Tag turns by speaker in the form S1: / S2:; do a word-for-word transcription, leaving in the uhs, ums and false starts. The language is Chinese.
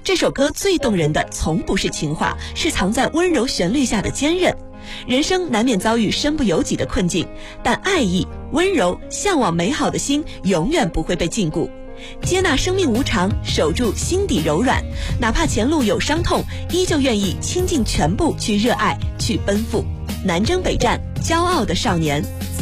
S1: 这首歌最动人的从不是情话，是藏在温柔旋律下的坚韧。人生难免遭遇身不由己的困境，但爱意、温柔、向往美好的心永远不会被禁锢。接纳生命无常，守住心底柔软，哪怕前路有伤痛，依旧愿意倾尽全部去热爱，去奔赴。南征北战，骄傲的少年。